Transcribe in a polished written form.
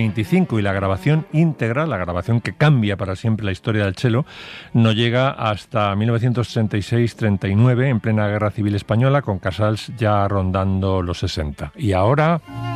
25 y la grabación íntegra, la grabación que cambia para siempre la historia del cello, no llega hasta 1936-39, en plena Guerra Civil Española, con Casals ya rondando los 60. Y ahora...